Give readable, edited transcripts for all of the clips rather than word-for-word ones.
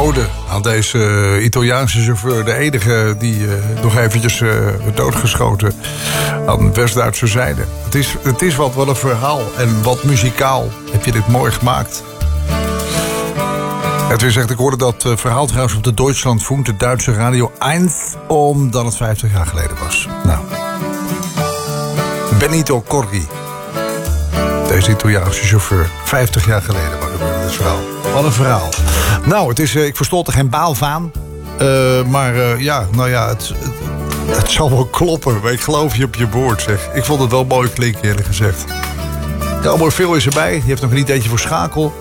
ode aan deze Italiaanse chauffeur. De enige die nog eventjes doodgeschoten aan West-Duitse zijde. Het is wat een verhaal. En wat muzikaal heb je dit mooi gemaakt. Het is echt, ik hoorde dat verhaal trouwens op de Deutschlandfunk, de Duitse Radio 1, omdat het 50 jaar geleden was. Nou, Benito Corgi. Deze Italiaanse chauffeur. 50 jaar geleden gebeurde dit verhaal. Wat een verhaal. Nou, het is, ik verstond er geen baal van. Maar het zal wel kloppen. Maar ik geloof je op je woord, zeg. Ik vond het wel mooi klinken, eerlijk gezegd. Cowboy Phil is erbij. Die heeft nog een ideetje voor Schakel.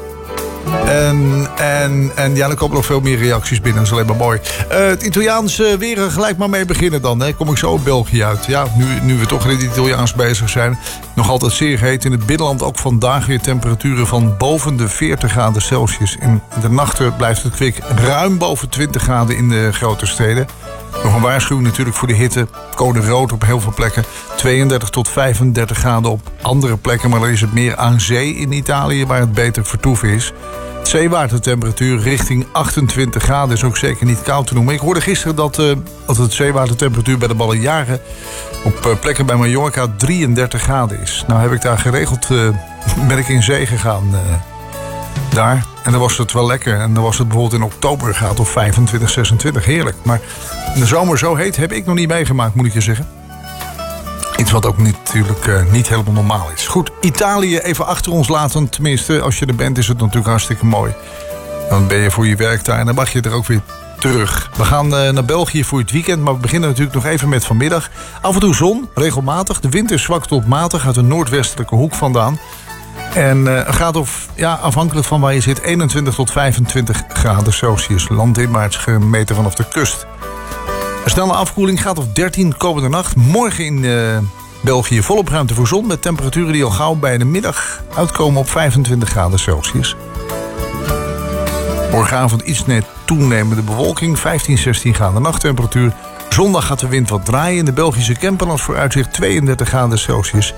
En ja, er komen nog veel meer reacties binnen. Dat is alleen maar mooi. Het Italiaans weer gelijk maar mee beginnen dan. Hè. Kom ik zo in België uit. Ja, nu we toch in het Italiaans bezig zijn. Nog altijd zeer heet. In het binnenland ook vandaag weer temperaturen van boven de 40 graden Celsius. In de nachten blijft het kwik ruim boven 20 graden in de grote steden. Nog een waarschuwing natuurlijk voor de hitte. Code rood op heel veel plekken. 32 tot 35 graden op andere plekken. Maar dan is het meer aan zee in Italië waar het beter vertoeven is. Zeewatertemperatuur richting 28 graden is ook zeker niet koud te noemen. Ik hoorde gisteren dat het zeewatertemperatuur bij de Balearen op plekken bij Mallorca 33 graden is. Nou heb ik daar geregeld, ben ik in zee gegaan daar. En dan was het wel lekker. En dan was het bijvoorbeeld in oktober gaat of 25, 26. Heerlijk. Maar in de zomer zo heet heb ik nog niet meegemaakt, moet ik je zeggen. Iets wat ook natuurlijk niet helemaal normaal is. Goed, Italië even achter ons laten. Tenminste, als je er bent is het natuurlijk hartstikke mooi. Dan ben je voor je werk daar en dan mag je er ook weer terug. We gaan naar België voor het weekend. Maar we beginnen natuurlijk nog even met vanmiddag. Af en toe zon, regelmatig. De wind is zwak tot matig uit de noordwestelijke hoek vandaan. En gaat afhankelijk van waar je zit, 21 tot 25 graden Celsius. Landinwaarts gemeten vanaf de kust. Een snelle afkoeling gaat op 13 komende nacht. Morgen in België volop ruimte voor zon. Met temperaturen die al gauw bij de middag uitkomen op 25 graden Celsius. Morgenavond iets net toenemende bewolking. 15, 16 graden nachttemperatuur. Zondag gaat de wind wat draaien. In de Belgische Kempenland vooruitzicht 32 graden Celsius.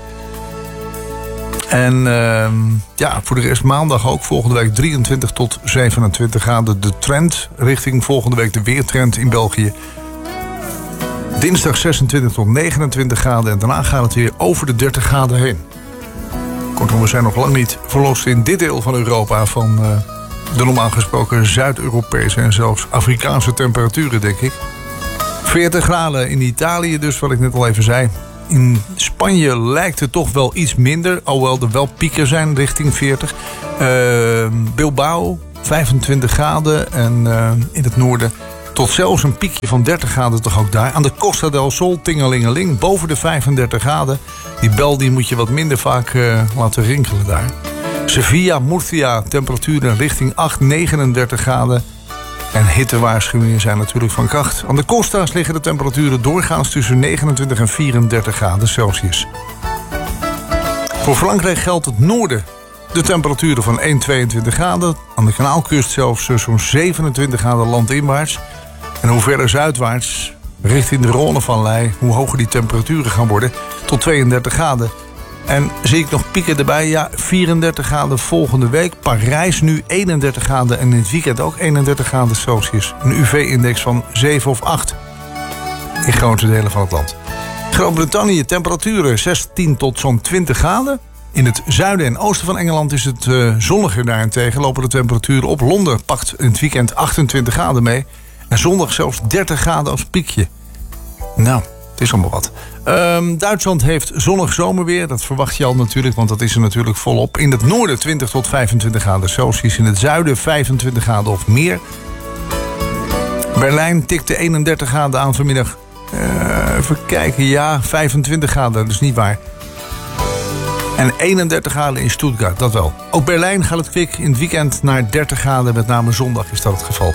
En voor de rest maandag ook. Volgende week 23 tot 27 graden. De trend richting volgende week de weertrend in België. Dinsdag 26 tot 29 graden. En daarna gaat het weer over de 30 graden heen. Kortom, we zijn nog lang niet verlost in dit deel van Europa van de normaal gesproken Zuid-Europese en zelfs Afrikaanse temperaturen, denk ik. 40 graden in Italië dus, wat ik net al even zei. In Spanje lijkt het toch wel iets minder, alhoewel er wel pieken zijn richting 40. Bilbao, 25 graden en in het noorden tot zelfs een piekje van 30 graden toch ook daar. Aan de Costa del Sol, tingelingeling, boven de 35 graden. Die bel die moet je wat minder vaak laten rinkelen daar. Sevilla, Murcia, temperaturen richting 8, 39 graden. En hittewaarschuwingen zijn natuurlijk van kracht. Aan de Costa's liggen de temperaturen doorgaans tussen 29 en 34 graden Celsius. Voor Frankrijk geldt het noorden. De temperaturen van 1, 22 graden. Aan de Kanaalkust zelfs zo'n 27 graden landinwaarts. En hoe verder zuidwaarts, richting de Rhônevallei, hoe hoger die temperaturen gaan worden, tot 32 graden. En zie ik nog pieken erbij, ja, 34 graden volgende week. Parijs nu 31 graden en in het weekend ook 31 graden Celsius. Een UV-index van 7 of 8 in grote delen van het land. Groot-Brittannië, temperaturen 16 tot zo'n 20 graden. In het zuiden en oosten van Engeland is het zonniger daarentegen. Lopen de temperaturen op. Londen pakt in het weekend 28 graden mee. En zondag zelfs 30 graden als piekje. Nou, het is allemaal wat. Duitsland heeft zonnig zomerweer. Dat verwacht je al natuurlijk, want dat is er natuurlijk volop. In het noorden 20 tot 25 graden Celsius. In het zuiden 25 graden of meer. Berlijn tikte 31 graden aan vanmiddag. Even kijken, ja, 25 graden, dat is niet waar. En 31 graden in Stuttgart, dat wel. Ook Berlijn gaat het kwik in het weekend naar 30 graden. Met name zondag is dat het geval.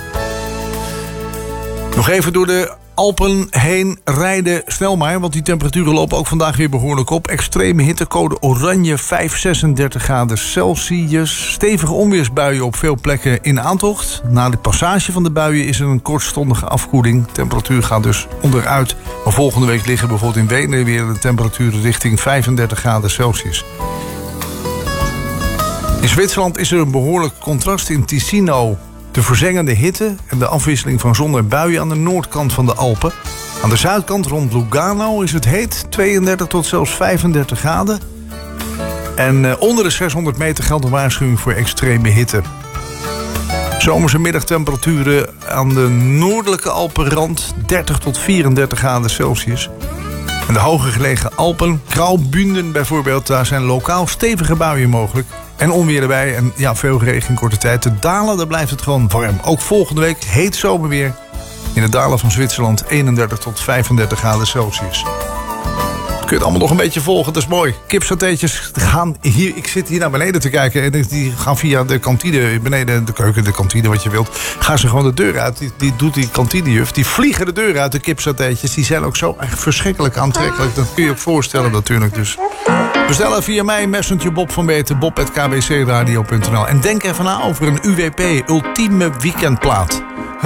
Nog even door de Alpen heen rijden. Snel maar, want die temperaturen lopen ook vandaag weer behoorlijk op. Extreme hittecode oranje, 5, 36 graden Celsius. Stevige onweersbuien op veel plekken in aantocht. Na de passage van de buien is er een kortstondige afkoeling. De temperatuur gaat dus onderuit. Maar volgende week liggen bijvoorbeeld in Wenen weer de temperaturen richting 35 graden Celsius. In Zwitserland is er een behoorlijk contrast. In Ticino De verzengende hitte en de afwisseling van zon en buien aan de noordkant van de Alpen. Aan de zuidkant rond Lugano is het heet, 32 tot zelfs 35 graden. En onder de 600 meter geldt een waarschuwing voor extreme hitte. Zomerse middagtemperaturen aan de noordelijke Alpenrand 30 tot 34 graden Celsius. En de hoger gelegen Alpen, Graubünden bijvoorbeeld, daar zijn lokaal stevige buien mogelijk. En onweer erbij en ja, veel regen in korte tijd. De dalen, daar blijft het gewoon warm. Ook volgende week heet zomerweer. In de dalen van Zwitserland 31 tot 35 graden Celsius. Kun je het allemaal nog een beetje volgen, dat is mooi. Kipsatéetjes gaan hier, ik zit hier naar beneden te kijken en die gaan via de kantine, beneden de keuken, de kantine wat je wilt. Gaan ze gewoon de deur uit, die doet die kantinejuf, die vliegen de deur uit, de kipsatéetjes. Die zijn ook zo echt verschrikkelijk aantrekkelijk, dat kun je ook voorstellen natuurlijk. Dus bestellen via mij, Messenger Bob van Beeten, bob@kbcradio.nl. En denk even na over een UWP, ultieme weekendplaat.